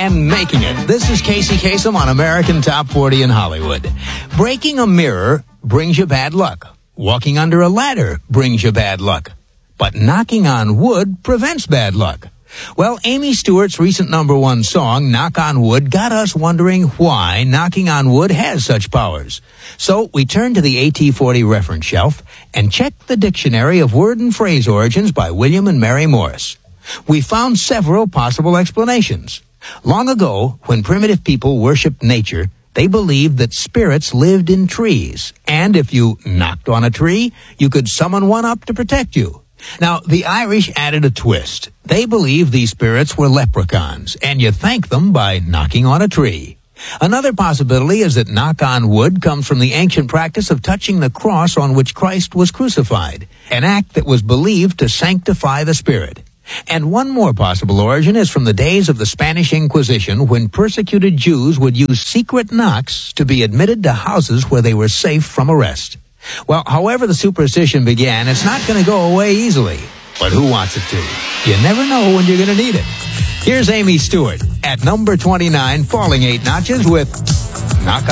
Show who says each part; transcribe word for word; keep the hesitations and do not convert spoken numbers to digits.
Speaker 1: and making it. This is Casey Kasem on American Top forty in Hollywood. Breaking a mirror brings you bad luck. Walking under a ladder brings you bad luck. But knocking on wood prevents bad luck. Well, Amy Stewart's recent number one song, Knock on Wood, got us wondering why knocking on wood has such powers. So we turned to the A T forty reference shelf and checked the Dictionary of Word and Phrase Origins by William and Mary Morris. We found several possible explanations. Long ago, when primitive people worshipped nature, they believed that spirits lived in trees, and if you knocked on a tree, you could summon one up to protect you. Now, the Irish added a twist. They believed these spirits were leprechauns, and you thank them by knocking on a tree. Another possibility is that knock on wood comes from the ancient practice of touching the cross on which Christ was crucified, an act that was believed to sanctify the spirit. And one more possible origin is from the days of the Spanish Inquisition, when persecuted Jews would use secret knocks to be admitted to houses where they were safe from arrest. Well, however the superstition began, it's not going to go away easily. But who wants it to? You never know when you're going to need it. Here's Amy Stewart at number twenty-nine, falling eight notches with Knock